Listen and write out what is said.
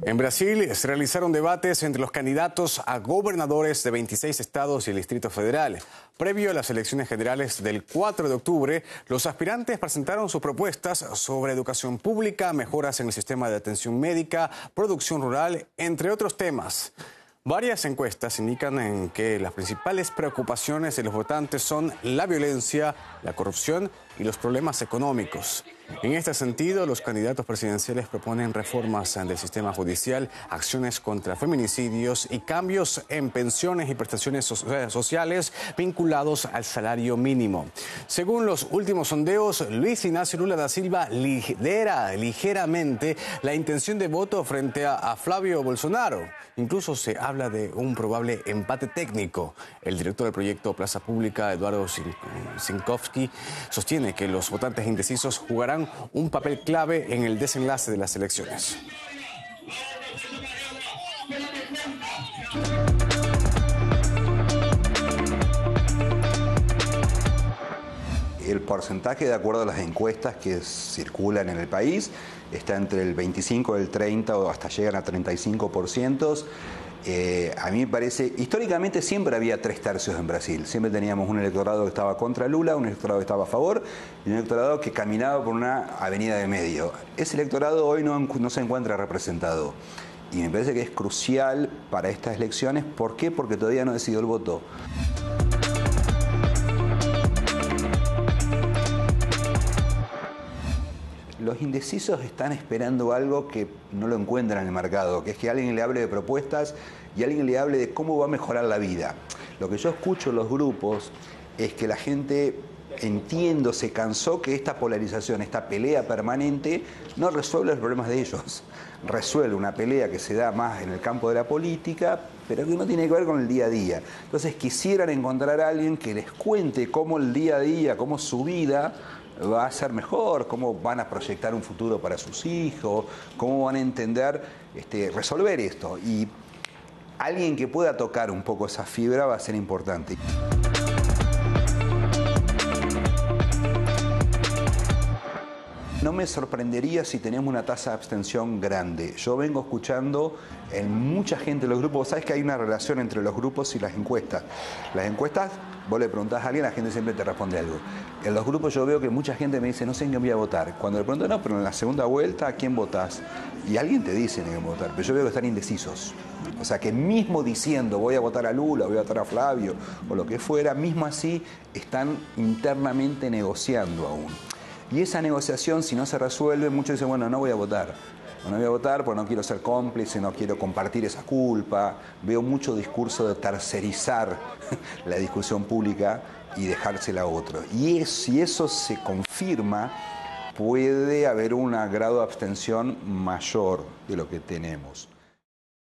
En Brasil se realizaron debates entre los candidatos a gobernadores de 26 estados y el Distrito Federal. Previo a las elecciones generales del 4 de octubre, los aspirantes presentaron sus propuestas sobre educación pública, mejoras en el sistema de atención médica, producción rural, entre otros temas. Varias encuestas indican que las principales preocupaciones de los votantes son la violencia, la corrupción y los problemas económicos. En este sentido, los candidatos presidenciales proponen reformas del sistema judicial, acciones contra feminicidios y cambios en pensiones y prestaciones sociales vinculados al salario mínimo. Según los últimos sondeos, Luis Ignacio Lula da Silva lidera ligeramente la intención de voto frente a Flavio Bolsonaro. Incluso se habla de un probable empate técnico. El director del proyecto Plaza Pública, Eduardo Sinkowski, sostiene que los votantes indecisos jugarán un papel clave en el desenlace de las elecciones. El porcentaje, de acuerdo a las encuestas que circulan en el país, está entre el 25, el 30 o hasta llegan a 35%. A mí me parece, históricamente siempre había 3/3 en Brasil. Siempre teníamos un electorado que estaba contra Lula, un electorado que estaba a favor y un electorado que caminaba por una avenida de medio. Ese electorado hoy no se encuentra representado. Y me parece que es crucial para estas elecciones. ¿Por qué? Porque todavía no decidió el voto. Los indecisos están esperando algo que no lo encuentran en el mercado, que es que alguien le hable de propuestas y alguien le hable de cómo va a mejorar la vida. Lo que yo escucho en los grupos es que la gente, entiendo, se cansó que esta polarización, esta pelea permanente, no resuelve los problemas de ellos. Resuelve una pelea que se da más en el campo de la política, pero que no tiene que ver con el día a día. Entonces quisieran encontrar a alguien que les cuente cómo el día a día, cómo su vida va a ser mejor, cómo van a proyectar un futuro para sus hijos, cómo van a entender, resolver esto. Y alguien que pueda tocar un poco esa fibra va a ser importante. No me sorprendería si tenemos una tasa de abstención grande. Yo vengo escuchando en mucha gente de los grupos, sabes que hay una relación entre los grupos y las encuestas. Las encuestas, vos le preguntás a alguien, la gente siempre te responde algo. En los grupos yo veo que mucha gente me dice, no sé en quién voy a votar. Cuando le pregunto, no, pero en la segunda vuelta, ¿a quién votás? Y alguien te dice en quién votar, pero yo veo que están indecisos. O sea, que mismo diciendo voy a votar a Lula, voy a votar a Flavio, o lo que fuera, mismo así están internamente negociando aún. Y esa negociación, si no se resuelve, muchos dicen, bueno, no voy a votar. No voy a votar porque no quiero ser cómplice, no quiero compartir esa culpa. Veo mucho discurso de tercerizar la discusión pública y dejársela a otro. Y si eso se confirma, puede haber un grado de abstención mayor de lo que tenemos.